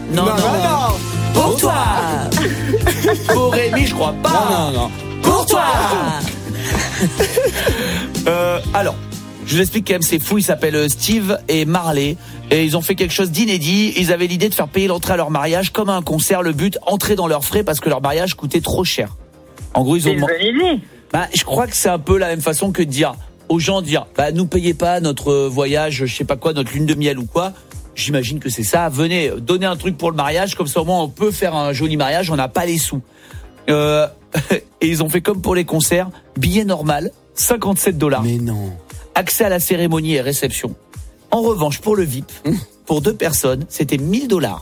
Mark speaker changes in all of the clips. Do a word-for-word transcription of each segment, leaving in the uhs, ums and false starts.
Speaker 1: non, non, non, non. Pour toi. Pour Rémi, je crois pas.
Speaker 2: Non, non, non.
Speaker 1: Pour toi. euh, alors, je vous explique quand même, c'est fou. Ils s'appellent Steve et Marley. Et ils ont fait quelque chose d'inédit. Ils avaient l'idée de faire payer l'entrée à leur mariage comme à un concert. Le but, entrer dans leurs frais parce que leur mariage coûtait trop cher. En gros, ils ont.
Speaker 3: C'est une bonne idée.
Speaker 1: Bah, je crois que c'est un peu la même façon que de dire aux gens, dire, bah, nous payez pas notre voyage, je sais pas quoi, notre lune de miel ou quoi. J'imagine que c'est ça. Venez, donner un truc pour le mariage, comme ça au moins on peut faire un joli mariage. On n'a pas les sous. Euh, et ils ont fait comme pour les concerts, billet normal, cinquante-sept dollars.
Speaker 2: Mais non.
Speaker 1: Accès à la cérémonie et réception. En revanche, pour le V I P, pour deux personnes, c'était mille dollars.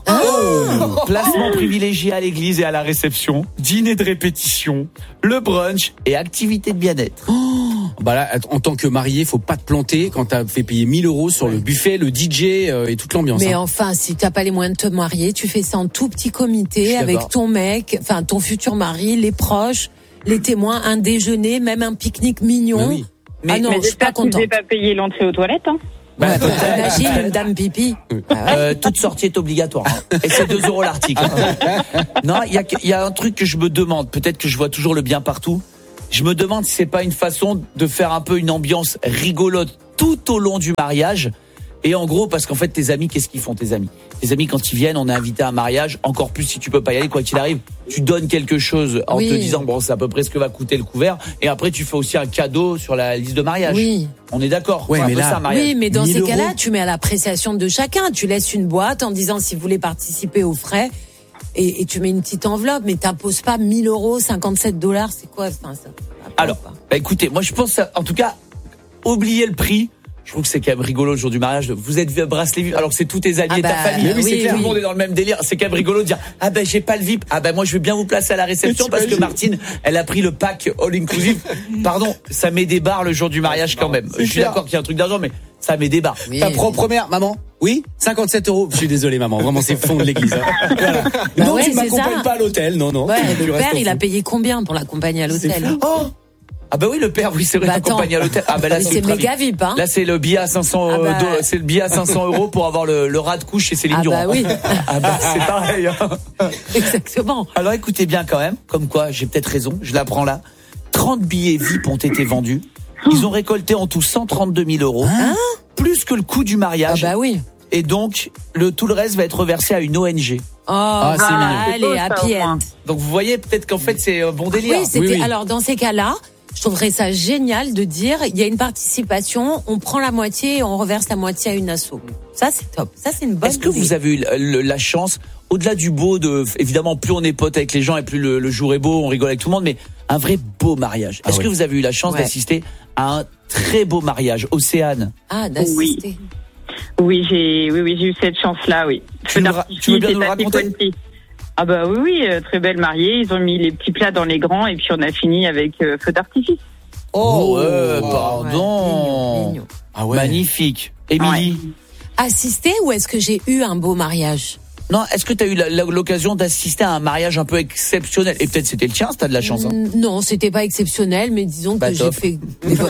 Speaker 1: Oh Placement privilégié à l'église et à la réception, dîner de répétition, le brunch et activité de bien-être.
Speaker 2: Oh bah là, en tant que marié, faut pas te planter quand t'as fait payer mille euros sur le buffet, le D J euh, et toute l'ambiance.
Speaker 4: Mais
Speaker 2: hein.
Speaker 4: enfin, si t'as pas les moyens de te marier, tu fais ça en tout petit comité avec
Speaker 1: d'accord.
Speaker 4: ton mec, enfin ton futur mari, les proches, les témoins, un déjeuner, même un pique-nique mignon.
Speaker 2: Mais oui.
Speaker 1: Mais,
Speaker 4: ah non,
Speaker 3: Mais
Speaker 4: je suis pas
Speaker 3: j'espère que vous
Speaker 4: contente.
Speaker 3: n'avez pas payé l'entrée aux toilettes. Hein.
Speaker 1: Bah,
Speaker 4: Ouais, imagine une dame pipi.
Speaker 1: euh, toute sortie est obligatoire. Hein. Et c'est deux euros l'article. Hein. Non, il y a, il y a un truc que je me demande. Peut-être que je vois toujours le bien partout. Je me demande si c'est pas une façon de faire un peu une ambiance rigolote tout au long du mariage. Et en gros, parce qu'en fait, tes amis, qu'est-ce qu'ils font, tes amis? Tes amis, quand ils viennent, on est invité à un mariage, encore plus si tu peux pas y aller, quoi qu'il arrive, tu donnes quelque chose en
Speaker 4: Oui.
Speaker 1: te disant, bon, c'est à peu près ce que va coûter le couvert, et après, tu fais aussi un cadeau sur la liste de mariage.
Speaker 4: Oui.
Speaker 1: On est d'accord?
Speaker 2: Ouais,
Speaker 1: C'est un
Speaker 2: mais
Speaker 1: peu
Speaker 2: là-
Speaker 1: ça, un mariage.
Speaker 4: Oui, mais dans
Speaker 2: mille
Speaker 4: ces cas-là,
Speaker 2: euros.
Speaker 4: tu mets à l'appréciation de chacun. Tu laisses une boîte en disant si vous voulez participer aux frais. Et, et tu mets une petite enveloppe, mais t'imposes pas mille euros, cinquante-sept dollars, c'est quoi enfin, ça, ça
Speaker 1: Alors, bah, écoutez, moi, je pense, en tout cas, oubliez le prix. Je trouve que c'est quand même rigolo le jour du mariage. Vous êtes bracelet V I P, alors que c'est tous tes alliés
Speaker 4: Ah
Speaker 1: et ta
Speaker 4: bah,
Speaker 1: famille.
Speaker 4: oui,
Speaker 1: c'est
Speaker 4: oui,
Speaker 1: clair,
Speaker 4: oui.
Speaker 1: tout le monde est dans le même délire. C'est quand même rigolo de dire, ah ben j'ai pas le V I P. Ah ben moi je vais bien vous placer à la réception parce que Martine, elle a pris le pack all inclusive. Pardon, ça met des barres le jour du mariage quand même. Je suis
Speaker 2: clair.
Speaker 1: d'accord qu'il y a un truc d'argent, mais ça met des barres.
Speaker 4: Oui.
Speaker 2: Ta propre mère, maman? Oui, cinquante-sept euros. Je suis désolé, maman. Vraiment, c'est le fond de l'église. Hein. Voilà.
Speaker 4: Bah
Speaker 2: non,
Speaker 4: ouais,
Speaker 2: tu
Speaker 4: c'est
Speaker 2: m'accompagnes
Speaker 4: ça.
Speaker 2: pas à l'hôtel. Non, non.
Speaker 4: Ouais,
Speaker 2: Tu
Speaker 4: le
Speaker 2: restes
Speaker 4: père,
Speaker 2: au
Speaker 4: il a
Speaker 2: fond.
Speaker 4: payé combien pour l'accompagner à l'hôtel?
Speaker 1: Oh ah bah oui, le père, oui, c'est vrai,
Speaker 4: Bah, attends.
Speaker 1: l'accompagner à l'hôtel. Ah bah là,
Speaker 4: Mais
Speaker 1: c'est,
Speaker 4: c'est
Speaker 1: ultra
Speaker 4: méga
Speaker 1: V I P.
Speaker 4: V I P, hein.
Speaker 1: Là, c'est le billet à cinq cents,
Speaker 4: Ah bah.
Speaker 1: euh, do- c'est le billet à cinq cents euros pour avoir le, le rat de couche chez Céline
Speaker 4: Ah
Speaker 1: Dion.
Speaker 4: bah oui.
Speaker 1: Ah bah c'est pareil. Hein.
Speaker 4: Exactement.
Speaker 1: Alors écoutez bien quand même, comme quoi j'ai peut-être raison, je la prends là. trente billets V I P ont été vendus. Ils ont récolté en tout cent trente-deux mille euros, plus que le coût du
Speaker 4: Ah
Speaker 1: mariage.
Speaker 4: bah oui.
Speaker 1: Et donc, le, tout le reste va être reversé à une O N G.
Speaker 4: Oh,
Speaker 2: c'est
Speaker 4: voilà,
Speaker 2: mignon.
Speaker 3: C'est beau,
Speaker 4: allez,
Speaker 3: ça,
Speaker 4: happy
Speaker 3: au moins.
Speaker 4: end.
Speaker 1: Donc vous voyez peut-être qu'en fait c'est un bon délire.
Speaker 4: Oui, c'était.
Speaker 2: Oui, oui.
Speaker 4: Alors dans ces cas-là, je trouverais ça génial de dire il y a une participation, on prend la moitié et on reverse la moitié à une asso. Ça c'est top. Ça c'est une bonne.
Speaker 1: Est-ce que
Speaker 4: idée.
Speaker 1: vous avez eu la, le- la chance, au-delà du beau, de évidemment plus on est potes avec les gens et plus le, le jour est beau, on rigole avec tout le monde, mais un vrai beau mariage.
Speaker 2: Ah
Speaker 1: Est-ce
Speaker 2: oui.
Speaker 1: que vous avez eu la chance
Speaker 4: Ouais.
Speaker 1: d'assister à un très beau mariage, Océane?
Speaker 4: Ah, d'assister.
Speaker 3: Oui, j'ai, oui, oui, j'ai eu cette chance-là, oui.
Speaker 1: Tu nous ra- tu veux bien nous le raconter?
Speaker 3: Ah bah oui, oui, euh, très belle mariée. Ils ont mis les petits plats dans les grands et puis on a fini avec euh, feu d'artifice.
Speaker 1: Oh, ouais,
Speaker 4: Ouais,
Speaker 1: pardon.
Speaker 4: mignon, mignon.
Speaker 2: Ah ouais.
Speaker 1: Magnifique. Émilie?
Speaker 4: Assister ou est-ce que j'ai eu un beau mariage?
Speaker 1: Non, est-ce que tu as eu la- la- l'occasion d'assister à un mariage un peu exceptionnel? Et peut-être c'était le tien, si t'as de la chance. Hein.
Speaker 4: Mm, Non, c'était pas exceptionnel, mais disons
Speaker 1: Bah,
Speaker 4: que j'ai
Speaker 1: top.
Speaker 4: fait.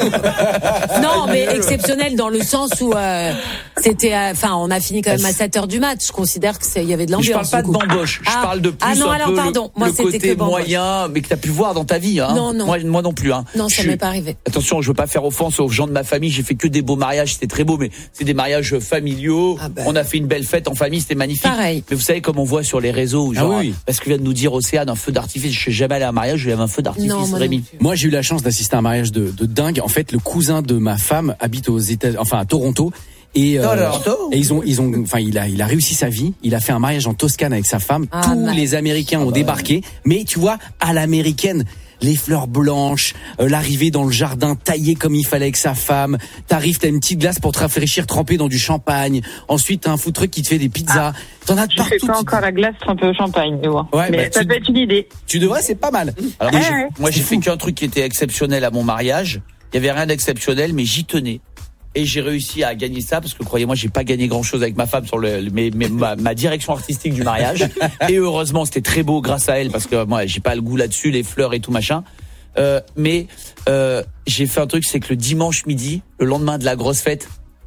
Speaker 4: Non, mais exceptionnel dans le sens où euh, c'était. Enfin, on a fini quand même à sept heures du mat. Je considère que c'est, il y avait de
Speaker 1: Mais je
Speaker 4: l'ambiance.
Speaker 1: parle pas
Speaker 4: du
Speaker 1: de
Speaker 4: coup.
Speaker 1: bamboche, je
Speaker 4: Ah.
Speaker 1: parle de plus
Speaker 4: Ah non,
Speaker 1: un
Speaker 4: alors
Speaker 1: peu
Speaker 4: pardon.
Speaker 1: le,
Speaker 4: Moi,
Speaker 1: le
Speaker 4: c'était
Speaker 1: côté
Speaker 4: que bamboche.
Speaker 1: moyen, mais que t'as pu voir dans ta vie. Hein.
Speaker 4: Non, non.
Speaker 1: Moi, moi non plus. Hein.
Speaker 4: Non,
Speaker 1: Je
Speaker 4: ça
Speaker 1: suis-
Speaker 4: m'est pas arrivé.
Speaker 1: Attention, je veux pas faire offense aux gens de ma famille. J'ai fait que des beaux mariages, c'était très beau, mais c'est des mariages familiaux.
Speaker 4: Ah ben.
Speaker 1: On a fait une belle fête en famille, c'était magnifique.
Speaker 4: Pareil.
Speaker 1: Mais vous savez comme on voit sur les réseaux, genre,
Speaker 2: Ah oui.
Speaker 1: parce que vient de nous dire Océane, un feu d'artifice. Je suis jamais allé à un mariage, je vais à un feu d'artifice.
Speaker 4: Non, moi
Speaker 1: Rémi.
Speaker 4: non plus.
Speaker 2: Moi, j'ai eu la chance d'assister à un mariage de, de dingue. En fait, le cousin de ma femme habite aux États, enfin à Toronto. Et, euh,
Speaker 1: Toronto.
Speaker 2: et ils ont, ils ont, enfin, il a, il a réussi sa vie. Il a fait un mariage en Toscane avec sa femme.
Speaker 4: Ah,
Speaker 2: Tous
Speaker 4: nice.
Speaker 2: les Américains ont débarqué. Mais tu vois, à l'américaine, les fleurs blanches, euh, l'arrivée dans le jardin taillé comme il fallait avec sa femme. T'arrives, t'as une petite glace pour te rafraîchir trempée dans du champagne. Ensuite, t'as un food truck qui te fait des pizzas. T'en as de
Speaker 3: Je fais
Speaker 2: partout.
Speaker 3: pas encore la glace trempée au champagne, tu vois.
Speaker 2: Ouais,
Speaker 3: mais
Speaker 2: bah,
Speaker 3: ça
Speaker 2: tu-
Speaker 3: peut être une idée.
Speaker 2: Tu devrais, c'est pas mal.
Speaker 1: Alors moi,
Speaker 3: Ouais,
Speaker 1: j'ai,
Speaker 3: ouais.
Speaker 1: moi, j'ai fait qu'un truc qui était exceptionnel à mon mariage. Il y avait rien d'exceptionnel, mais j'y tenais. Et j'ai réussi à gagner ça parce que croyez-moi, j'ai pas gagné grand-chose avec ma femme sur le, mais, mais ma, ma direction artistique du mariage. Et heureusement, c'était très beau grâce à elle parce que moi, j'ai pas le goût là-dessus, les fleurs et tout machin. Euh, mais euh, j'ai fait un truc, c'est que le dimanche midi, le lendemain de la grosse fête,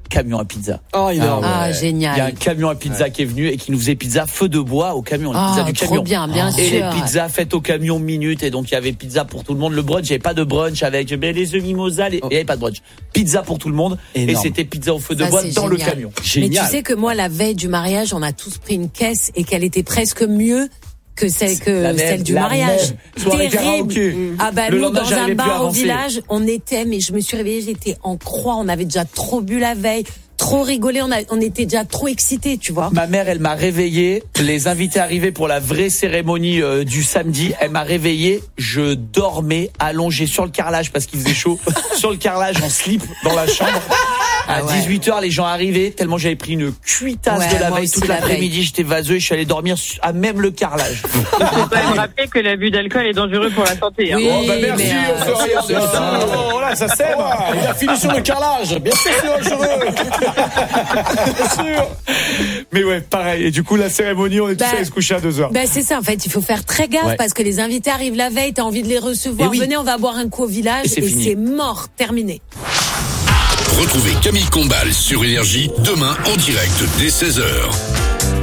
Speaker 1: camion à pizza.
Speaker 2: Oh, énorme.
Speaker 4: Ah,
Speaker 1: Il y a un
Speaker 4: génial.
Speaker 1: camion à pizza qui est venu et qui nous faisait pizza feu de bois au camion, les
Speaker 4: Ah,
Speaker 1: pizzas du
Speaker 4: trop
Speaker 1: camion.
Speaker 4: bien, bien
Speaker 1: Et
Speaker 4: sûr.
Speaker 1: les pizzas faites au camion minute, et donc il y avait pizza pour tout le monde. Le brunch, il n'y avait pas de brunch avec ben, les œufs mimosa, les... il n'y avait pas de brunch. Pizza pour tout le monde.
Speaker 2: Énorme.
Speaker 1: Et c'était pizza au feu de
Speaker 4: Ça,
Speaker 1: bois
Speaker 4: c'est
Speaker 1: dans
Speaker 4: génial.
Speaker 1: le camion.
Speaker 4: Mais
Speaker 2: Génial.
Speaker 4: tu sais que moi, la veille du mariage, on a tous pris une caisse et qu'elle était presque mieux que celle que
Speaker 1: La même,
Speaker 4: celle du
Speaker 1: la
Speaker 4: mariage.
Speaker 1: même. Soirée
Speaker 4: Terrible.
Speaker 1: karaoké.
Speaker 4: Ah bah
Speaker 1: Le
Speaker 4: nous
Speaker 1: lendemain,
Speaker 4: dans un
Speaker 1: j'arrivais plus à
Speaker 4: bar au
Speaker 1: avancer.
Speaker 4: village, on était, mais je me suis réveillée, j'étais en croix. On avait déjà trop bu la veille, trop rigolé, on a, on était déjà trop excités, tu vois.
Speaker 1: Ma mère, elle m'a réveillé. Les invités arrivaient pour la vraie cérémonie euh, du samedi. Elle m'a réveillé. Je dormais allongé sur le carrelage parce qu'il faisait chaud. Sur le carrelage en slip dans la chambre. À
Speaker 4: Ah ouais.
Speaker 1: dix-huit heures, les gens arrivaient tellement j'avais pris une cuitasse
Speaker 4: Ouais,
Speaker 1: de la
Speaker 4: moi
Speaker 1: veille.
Speaker 4: aussi,
Speaker 1: Toute
Speaker 4: la
Speaker 1: l'après-midi, j'étais vaseux et je suis allé dormir su- à même le carrelage.
Speaker 3: Il faut quand même rappeler que l'abus d'alcool est dangereux pour la santé. hein.
Speaker 4: Oui,
Speaker 5: Oh, bah merci,
Speaker 4: mais,
Speaker 5: on
Speaker 4: euh,
Speaker 5: se regarde
Speaker 2: c'est
Speaker 5: ça.
Speaker 2: ça.
Speaker 5: Oh, voilà, ça sert. Il a fini sur le carrelage. Bien sûr, c'est dangereux. Bien sûr.
Speaker 1: Mais ouais, pareil. Et du coup, la cérémonie, on est tous
Speaker 4: Bah,
Speaker 1: allés se coucher à deux heures.
Speaker 4: Ben c'est ça, en fait, il faut faire très gaffe
Speaker 2: Ouais.
Speaker 4: parce que les invités arrivent la veille, t'as envie de les recevoir.
Speaker 1: Et oui.
Speaker 4: Venez, on va boire un coup au village
Speaker 1: Et c'est
Speaker 4: et
Speaker 1: fini.
Speaker 4: c'est mort, terminé.
Speaker 6: Retrouvez Camille Combal sur Énergie demain en direct dès seize heures.